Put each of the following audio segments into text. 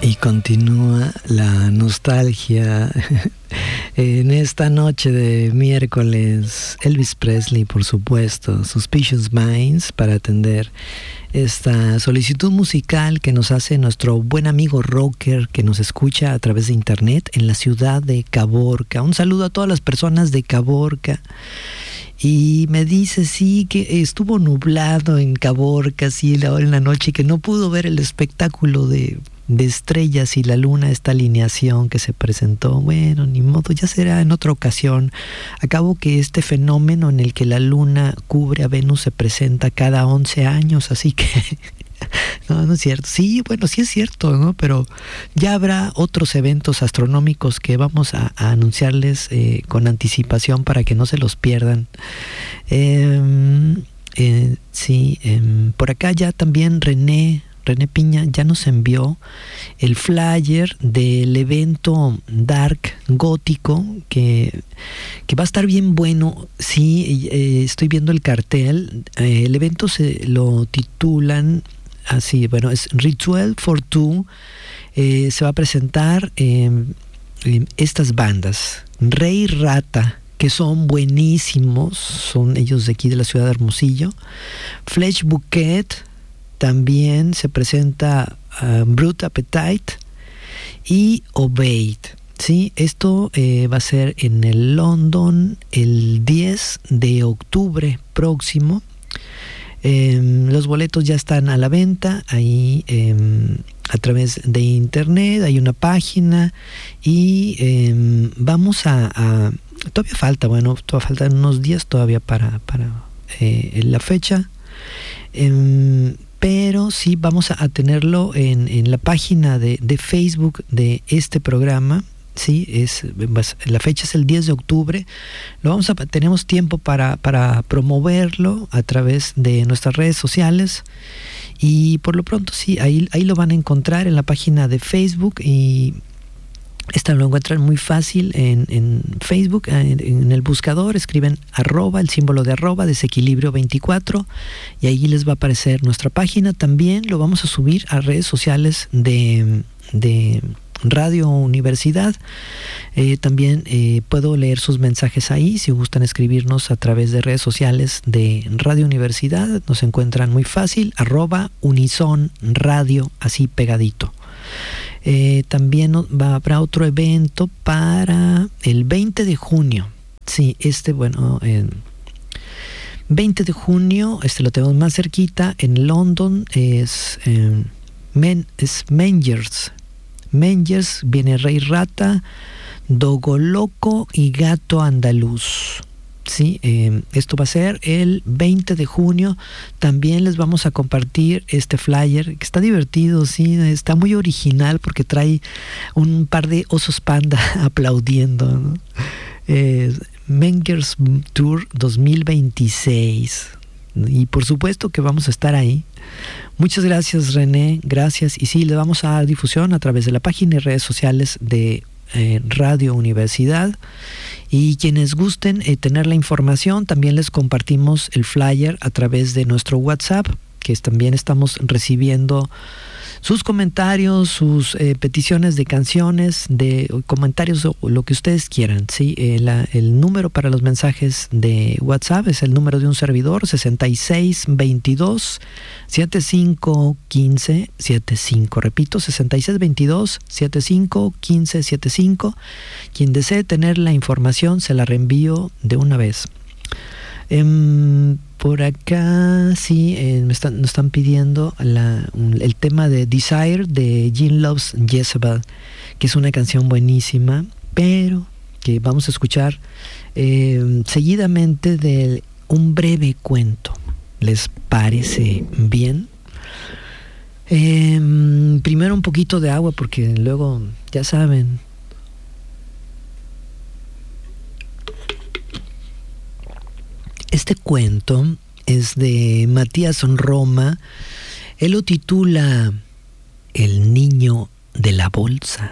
Y continúa la nostalgia en esta noche de miércoles. Elvis Presley, por supuesto, Suspicious Minds, para atender esta solicitud musical que nos hace nuestro buen amigo rocker que nos escucha a través de internet en la ciudad de Caborca. Un saludo a todas las personas de Caborca. Y me dice, sí, que estuvo nublado en Caborca, sí, ahora en la noche, que no pudo ver el espectáculo de estrellas y la luna, esta alineación que se presentó. Bueno, ni modo, ya será en otra ocasión. Acabo que este fenómeno en el que la luna cubre a Venus se presenta cada 11 años, así que no es cierto. Sí, bueno, sí es cierto, ¿no? Pero ya habrá otros eventos astronómicos que vamos a anunciarles con anticipación para que no se los pierdan. Por acá ya también René Piña ya nos envió el flyer del evento Dark Gótico que va a estar bien bueno. Sí, estoy viendo el cartel. El evento se lo titulan así, bueno, es Ritual for Two. Se va a presentar estas bandas: Rey Rata, que son buenísimos, son ellos de aquí de la ciudad de Hermosillo. Flesh Bouquet, también se presenta Brute Appetite y Obeyed. ¿Sí? Esto va a ser en el London el 10 de octubre próximo. Los boletos ya están a la venta ahí a través de internet. Hay una página y vamos a todavía faltan unos días todavía para la fecha. Pero sí vamos a tenerlo en la página de Facebook de este programa. Sí, la fecha es el 10 de octubre. Tenemos tiempo para promoverlo a través de nuestras redes sociales. Y por lo pronto sí, ahí lo van a encontrar en la página de Facebook. Y lo encuentran muy fácil en Facebook, en el buscador escriben el símbolo de desequilibrio 24, y ahí les va a aparecer nuestra página. También lo vamos a subir a redes sociales de Radio Universidad. También puedo leer sus mensajes ahí, si gustan escribirnos a través de redes sociales de Radio Universidad. Nos encuentran muy fácil, @Unison Radio, así pegadito. También habrá otro evento para el 20 de junio. Sí, 20 de junio, lo tenemos más cerquita, en London, es Mangers. Mangers, viene Rey Rata, Dogo Loco y Gato Andaluz. Sí, esto va a ser el 20 de junio. También les vamos a compartir este flyer que está divertido, sí, está muy original porque trae un par de osos panda aplaudiendo, ¿no? Mangers Tour 2026. Y por supuesto que vamos a estar ahí. Muchas gracias, René, gracias. Y sí, le vamos a dar difusión a través de la página y redes sociales de Radio Universidad. Y quienes gusten tener la información, también les compartimos el flyer a través de nuestro WhatsApp, que también estamos recibiendo sus comentarios, sus peticiones de canciones, de comentarios o lo que ustedes quieran. ¿Sí? El número para los mensajes de WhatsApp es el número de un servidor, 6622-751575. Repito, 6622-751575. Quien desee tener la información se la reenvío de una vez. Por acá sí, nos están pidiendo el tema de Desire de Gene Loves Jezebel, que es una canción buenísima, pero que vamos a escuchar seguidamente de un breve cuento. ¿Les parece bien? Primero un poquito de agua porque luego, ya saben. Este cuento es de Matías Roma. Él lo titula El niño de la bolsa.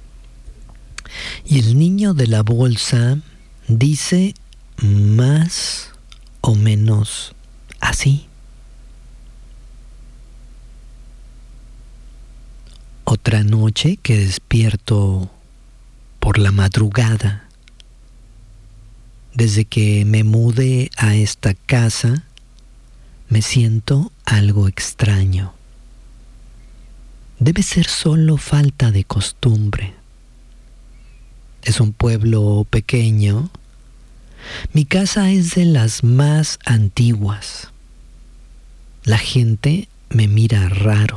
Y el niño de la bolsa dice más o menos así. Otra noche que despierto por la madrugada. Desde que me mudé a esta casa, me siento algo extraño. Debe ser solo falta de costumbre. Es un pueblo pequeño. Mi casa es de las más antiguas. La gente me mira raro.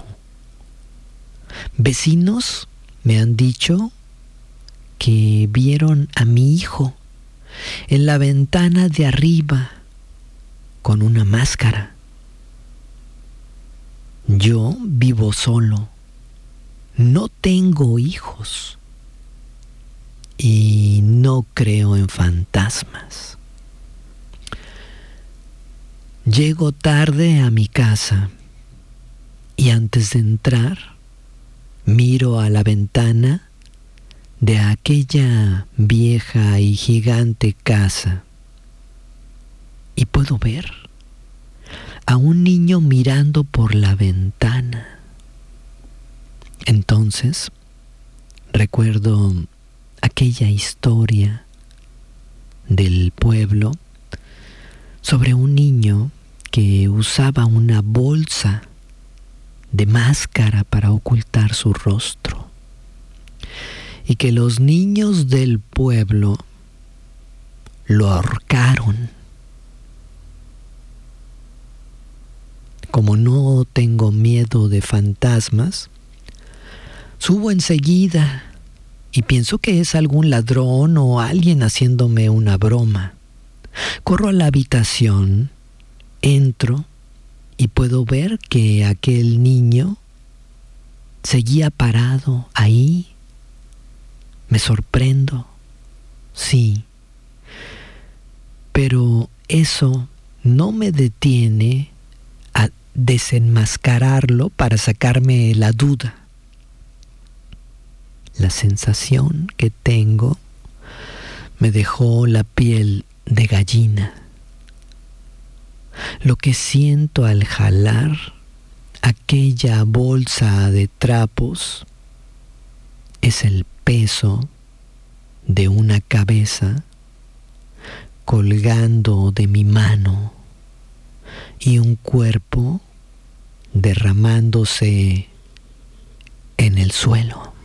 Vecinos me han dicho que vieron a mi hijo en la ventana de arriba con una máscara. Yo vivo solo. No tengo hijos. Y no creo en fantasmas. Llego tarde a mi casa y antes de entrar miro a la ventana de aquella vieja y gigante casa y puedo ver a un niño mirando por la ventana. Entonces recuerdo aquella historia del pueblo sobre un niño que usaba una bolsa de máscara para ocultar su rostro y que los niños del pueblo lo ahorcaron. Como no tengo miedo de fantasmas, subo enseguida y pienso que es algún ladrón o alguien haciéndome una broma. Corro a la habitación, entro y puedo ver que aquel niño seguía parado ahí. Me sorprendo, sí, pero eso no me detiene a desenmascararlo para sacarme la duda. La sensación que tengo me dejó la piel de gallina. Lo que siento al jalar aquella bolsa de trapos es el peso de una cabeza colgando de mi mano y un cuerpo derramándose en el suelo.